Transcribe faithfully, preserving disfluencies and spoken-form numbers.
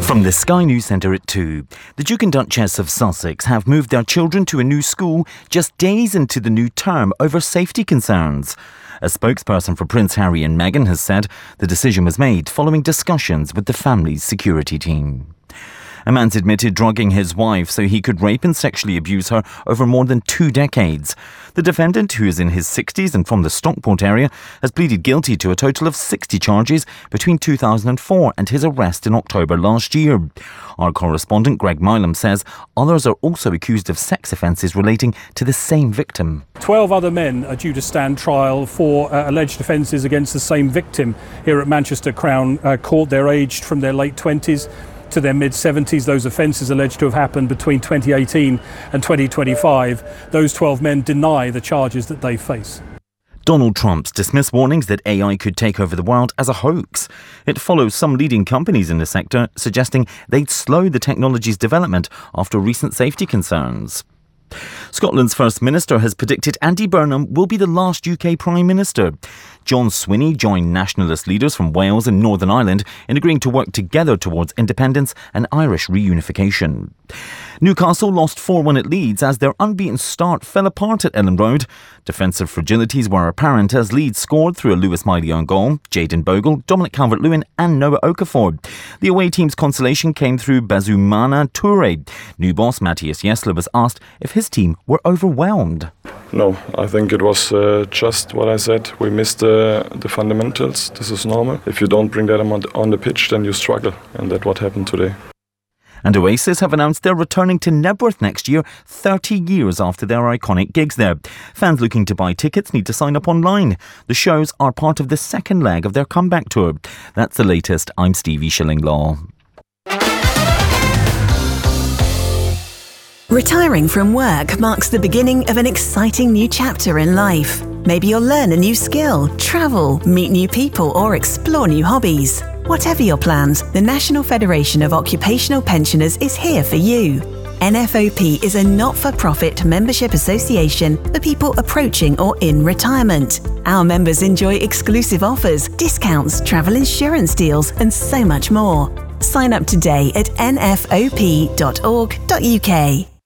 From the Sky News Centre at two, the Duke and Duchess of Sussex have moved their children to a new school just days into the new term over safety concerns. A spokesperson for Prince Harry and Meghan has said the decision was made following discussions with the family's security team. A man's admitted drugging his wife so he could rape and sexually abuse her over more than two decades. The defendant, who is in his sixties and from the Stockport area, has pleaded guilty to a total of sixty charges between two thousand four and his arrest in October last year. Our correspondent Greg Milam says others are also accused of sex offences relating to the same victim. Twelve other men are due to stand trial for uh, alleged offences against the same victim here at Manchester Crown uh, Court. They're aged from their late twenties to their mid-seventies. Those offences alleged to have happened between twenty eighteen and twenty twenty-five. Those twelve men deny the charges that they face. Donald Trump's dismissed warnings that A I could take over the world as a hoax. It follows some leading companies in the sector suggesting they'd slow the technology's development after recent safety concerns. Scotland's First Minister has predicted Andy Burnham will be the last U K Prime Minister. John Swinney joined nationalist leaders from Wales and Northern Ireland in agreeing to work together towards independence and Irish reunification. Newcastle lost four one at Leeds as their unbeaten start fell apart at Ellen Road. Defensive fragilities were apparent as Leeds scored through a Lewis Miley own goal, Jayden Bogle, Dominic Calvert-Lewin and Noah Okafor. The away team's consolation came through Bazumana Toure. New boss Matthias Jessler was asked if his team were overwhelmed. No, I think it was uh, just what I said. We missed uh, the fundamentals. This is normal. If you don't bring that on, on the pitch, then you struggle. And that's what happened today. And Oasis have announced they're returning to Knebworth next year, thirty years after their iconic gigs there. Fans looking to buy tickets need to sign up online. The shows are part of the second leg of their comeback tour. That's the latest. I'm Stevie Shillinglaw. Retiring from work marks the beginning of an exciting new chapter in life. Maybe you'll learn a new skill, travel, meet new people, or explore new hobbies. Whatever your plans, the National Federation of Occupational Pensioners is here for you. N F O P is a not-for-profit membership association for people approaching or in retirement. Our members enjoy exclusive offers, discounts, travel insurance deals, and so much more. Sign up today at n f o p dot org dot u k.